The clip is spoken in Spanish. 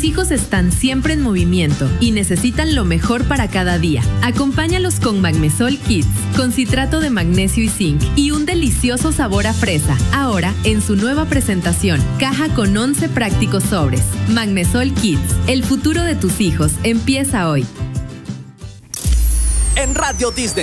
hijos están siempre en movimiento y necesitan lo mejor para cada día. Acompáñalos con Magnesol Kids, con citrato de magnesio y zinc y un delicioso sabor a fresa. Ahora en su nueva presentación, caja con 11 prácticos sobres. Magnesol Kids, el futuro de tus hijos empieza hoy. En Radio Disney